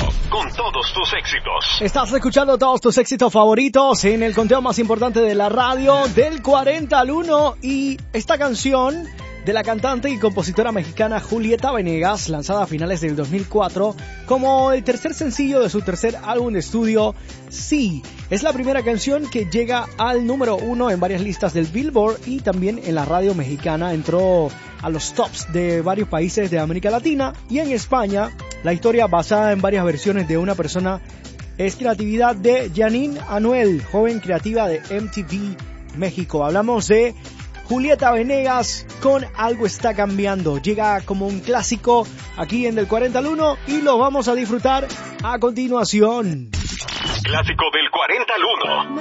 con todos tus éxitos. Estás escuchando todos tus éxitos favoritos en el conteo más importante de la radio, del 40 al 1. Y esta canción de la cantante y compositora mexicana Julieta Venegas, lanzada a finales del 2004 como el tercer sencillo de su tercer álbum de estudio, Sí. Es la primera canción que llega al número 1 en varias listas del Billboard y también en la radio mexicana. Entró a los tops de varios países de América Latina y en España. La historia, basada en varias versiones de una persona, es creatividad de Janine Anuel, joven creativa de MTV México. Hablamos de Julieta Venegas con Algo Está Cambiando. Llega como un clásico aquí en Del 40 al 1 y lo vamos a disfrutar a continuación. Clásico del 40 al 1.